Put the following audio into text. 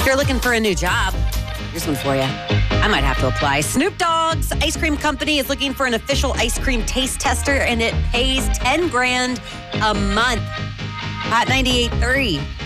If you're looking for a new job, here's one for you. I might have to apply. Snoop Dogg's ice cream company is looking for an official ice cream taste tester, and it pays $10,000 a month. Hot 98.3.